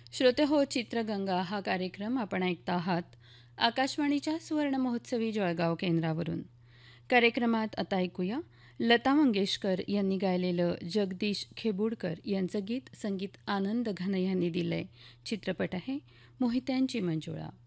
श्रोते हो, चित्रगंगा हा कार्यक्रम आपण ऐकता आहात आकाशवाणीच्या सुवर्ण महोत्सवी जळगाव केंद्रावरून. कार्यक्रमात आता ऐकूया लता मंगेशकर यांनी गायलेलं जगदीश खेबुडकर यांचं गीत. संगीत आनंद घन यांनी दिलंय. चित्रपट आहे मोहित्यांची मंजुळा.